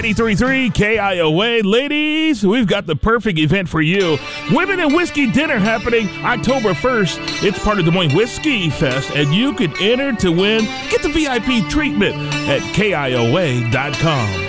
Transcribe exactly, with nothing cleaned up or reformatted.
ninety-three point three K I O A. Ladies, we've got the perfect event for you. Women and Whiskey Dinner happening October first. It's part of Des Moines Whiskey Fest, and you could enter to win. Get the V I P treatment at K I O A dot com.